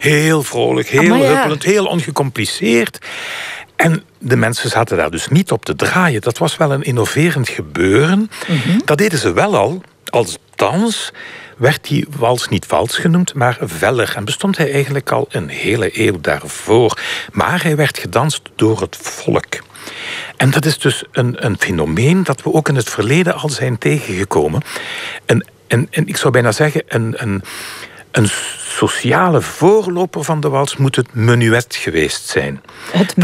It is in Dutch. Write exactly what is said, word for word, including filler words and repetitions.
Heel vrolijk, heel Amai, ja. huppelend, heel ongecompliceerd. En de mensen zaten daar dus niet op te draaien. Dat was wel een innoverend gebeuren. Mm-hmm. Dat deden ze wel al. Als dans werd die wals niet vals genoemd, maar veller. En bestond hij eigenlijk al een hele eeuw daarvoor. Maar hij werd gedanst door het volk. En dat is dus een, een fenomeen dat we ook in het verleden al zijn tegengekomen. En, en, en ik zou bijna zeggen, een, een, een sociale voorloper van de wals moet het menuet geweest zijn. Het